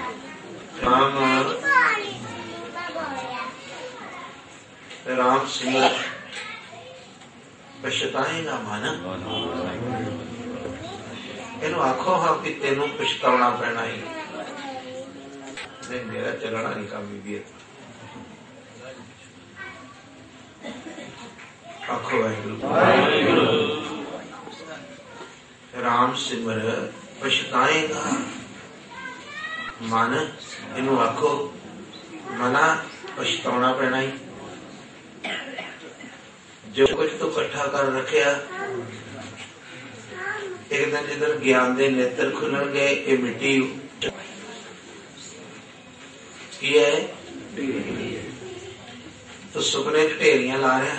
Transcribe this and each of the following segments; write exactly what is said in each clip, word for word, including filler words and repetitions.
राम राम सिमर पछताएगा मन। इनू आखो हाँ कि तेनू पछताना पैना ही नहीं, मेरा चलना नहीं काम भी है। आखो वाहिगुरू राम सिमर पछताएगा मन। इनू आखो मना पछताना पैना ही। जो कुछ तो इकट्ठा कर रखिया एक दिन जिधर ज्ञान दे नेत्र खुलन गए ये मिट्टी की है तो सुपने ढेरियां ला रहा,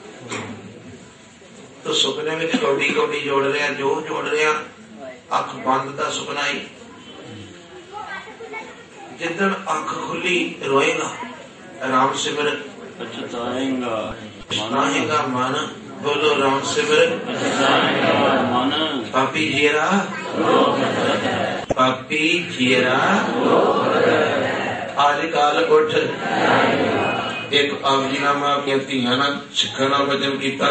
तो सुपने में कौड़ी कौड़ी जोड़ रहा, जो जोड़ रहा अख बंद का सुपना ही। जिदन अख खुली रोएगा राम सिमर पछताएगा पछताएगा मन। बोलो राम सिमर मन। पापी जीरा पापी जीरा आज काल उठ। एक आप जी नाम आपकी धियां ना सिखा ना वचन किया।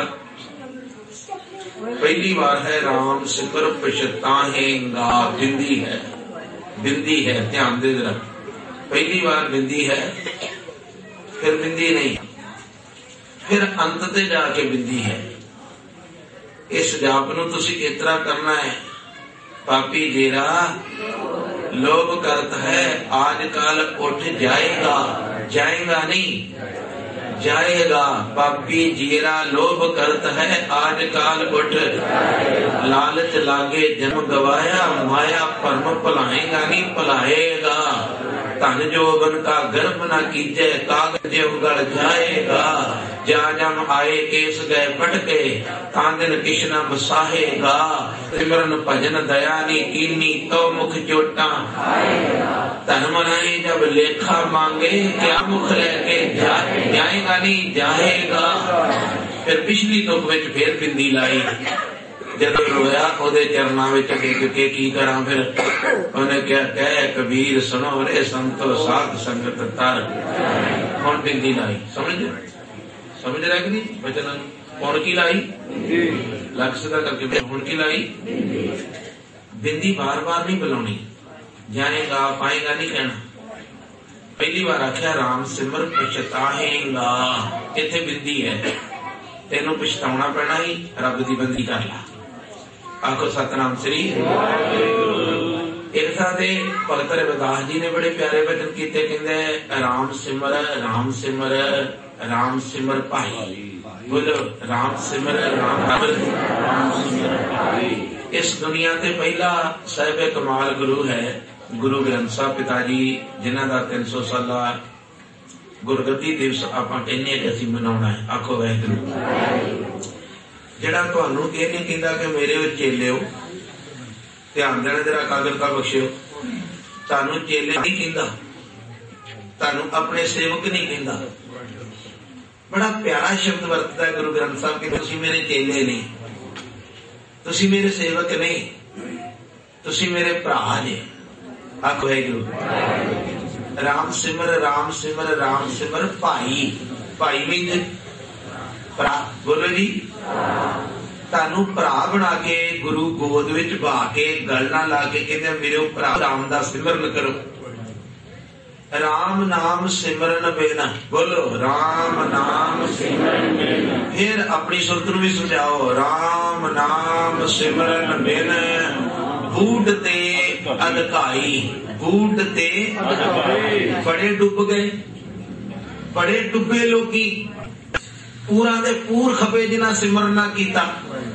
पहली बार है राम सिमर पछताएगा। बिंदी है, बिंदी है, ध्यान दे जरा। पहली बार बिंदी है, फिर बिंदी नहीं, फिर अंत ते जाके बिंदी है। इस जाप नूं तुसीं इस तरह करना है। पापी जेरा लोभ करत है आज काल उठ जाएगा। जाएगा नहीं, जाएगा। पापी जीरा लोभ करत है आज काल उठ। लालच लागे जन्म गवाया माया परम भलाएगा नहीं भलाएगा। धन जोबन का गर्भ न कीजे कागज उगल जाएगा। जा जम आए केस गए पटके तां दिन किशना बसाहेगा। सिमरन भजन दया नी कीनी तो मुख चोटा धर्म नहीं जब लेखा मांगे क्या मुख लेके जाएगा नहीं जाएगा। फिर पिछली तुक विच फिर बिंदी लाई। जब रोया ओदे चरना विच टेक के की करा। फिर उन्हें क्या कह कबीर सुनो रे संतो साध संगत तर। हुण बिंदी लाई। समझ समझ रहा कि नहीं वचन कौन की लाई लक्ष्य सदा करके हुण की लाई। बिंदी बार बार नहीं बुलानी। जाएगा पाएगा नहीं कहना। पहली बार आख्या राम सिमर पछताएगा। इत्थे बिंदी है, तेनों पछताना पैना ही। रब दी बंदी कर ला। आखो सतनाम श्री। एक साथे भगत रविदास जी ने बड़े प्यारे वचन किए। कहते राम सिमर राम सिमर राम सिमर भाई। बोलो राम सिमर राम सिमर भाई। इस दुनिया ते पहला साहिब कमाल गुरु है गुरु ग्रंथ साहब पिताजी, जिन्हां दा तीन सौ साला गुरगद्दी दिवस आपां कहने कि असीं मनाउणा है। आखो वाहिगुरू। जिहड़ा तुहानूं इह नहीं कहंदा कि मेरे चेलिओ, ध्यान देना जरा कागरता बख्शिओ। तुहानूं चेले नहीं कहंदा, तुहानूं अपने सेवक नहीं कहंदा। बड़ा प्यारा शब्द वरतदा है गुरु ग्रंथ साहब कि तुसीं मेरे चेले नहीं, तुसीं मेरे सेवक नहीं, तुसीं मेरे भरा जे। आखो वाहिगुरू। राम सिमर राम सिमर राम सिमर भाई। भाई मीन भरा। बोलो जी। तानू भरा बना के गुरु गोद विच बहा के गल ना ला के कहते मेरे भरा राम दा सिमरन करो। राम नाम सिमरन बिना। बोलो राम नाम सिमरन बिना। फिर अपनी सुरत नूं भी समझाओ। राम नाम सिमरन बिना बूढ़ ते अधकाई। बूढ़ ते बड़े डुब गए, बड़े डुबे लोगी। पूरा दे पूर खपे जिन्ना सिमरन ना कीता।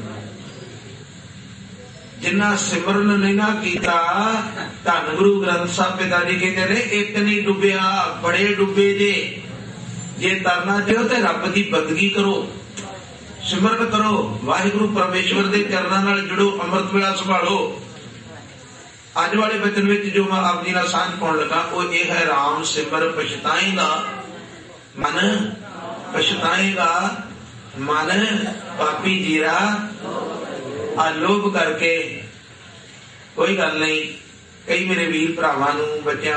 जिन्ना सिमरन नहीं ना कीता। धन गुरु ग्रंथ साहब पिताजी कहते ने एक नहीं डुबिया बड़े डुबे जे। जे तरना चाहो तो रब की बंदगी करो, सिमरन करो, वाहिगुरु परमेश्वर के चरणों नाल जुड़ो, अमृत वेला संभालो। अज वाले वचन में जो मैं आप जी नाल सांझ पाउण लगा वो ये है राम सिमर पछताएगा मन। पछताएगा मन। पापी जीरा आलोभ करके कोई गल नहीं। कई मेरे वीर भरावां नूं बच्चों